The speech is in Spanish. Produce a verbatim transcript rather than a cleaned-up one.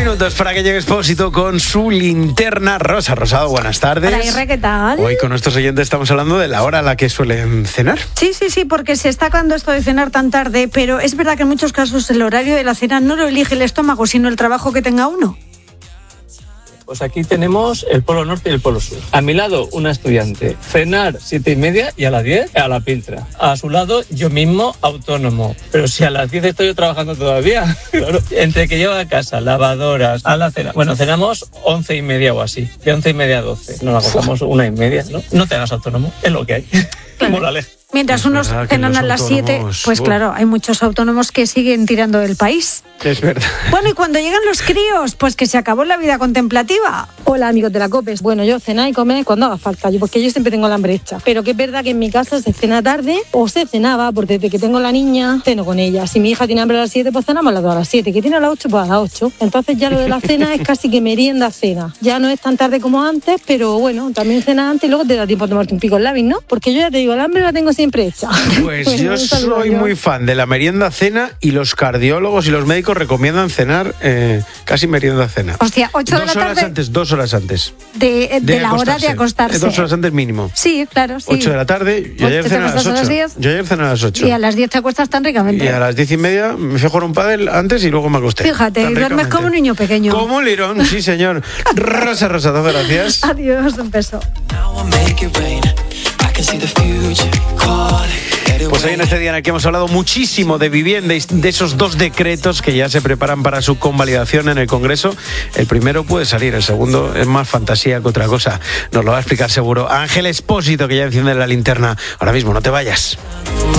minutos para que llegue Expósito con su linterna rosa. Rosado, buenas tardes. Hola, Irre, ¿qué tal? Hoy con nuestros oyentes estamos hablando de la hora a la que suelen cenar. Sí, sí, sí, porque se está acabando esto de cenar tan tarde, pero es verdad que en muchos casos el horario de la cena no lo elige el estómago, sino el trabajo que tenga uno. Pues aquí tenemos el polo norte y el polo sur. A mi lado, una estudiante. Cenar siete y media y a las diez a la pintra. A su lado, yo mismo, autónomo. Pero si a las diez estoy yo trabajando todavía. Claro. Entre que lleva a casa, lavadoras, a la cena. Bueno, cenamos once y media o así. De once y media a doce. Nos acostamos una y media, ¿no? No te hagas autónomo, es lo que hay. Como la ley. Mientras Es unos verdad que cenan los a las siete, autónomos, pues uh. claro, hay muchos autónomos que siguen tirando del país. Es verdad. Bueno, y cuando llegan los críos, pues que se acabó la vida contemplativa. Hola, amigos de la COPE. Bueno, yo cenar y comer cuando haga falta, yo, porque yo siempre tengo el hambre hecha. Pero que es verdad que en mi casa se cena tarde o se cenaba, porque desde que tengo la niña, ceno con ella. Si mi hija tiene hambre a las siete, pues cenamos a las dos a las siete. Que tiene a las ocho, pues a las ocho. Entonces ya lo de la cena es casi que merienda-cena. Ya no es tan tarde como antes, pero bueno, también cena antes y luego te da tiempo a tomarte un pico en labis, ¿no? Porque yo ya te digo, el hambre la tengo siempre hecha. Pues Bueno, yo un saludo soy yo. muy fan de la merienda-cena y los cardiólogos y los médicos recomiendan cenar eh, casi merienda-cena. Hostia, ocho de la Dos horas tarde antes, dos horas antes. de, de la hora de acostarse. Eh, Dos horas antes mínimo. Sí, claro, sí. Ocho de la tarde. Yo Pues, ayer ¿te cené a las acuestas a las ocho. diez? Yo ayer cené a las ocho. Y a las diez te acuestas tan ricamente. Y a las diez y media me fui a jugar un pádel antes y luego me acosté. Fíjate, Tan duermes ricamente. como un niño pequeño. Como un lirón, sí señor. Rosa Rosado, gracias. Adiós, un beso. Pues hoy en este día en el que hemos hablado muchísimo de vivienda y de esos dos decretos que ya se preparan para su convalidación en el Congreso. El primero puede salir, el segundo es más fantasía que otra cosa. Nos lo va a explicar seguro Ángel Expósito, que ya enciende la linterna. Ahora mismo, no te vayas.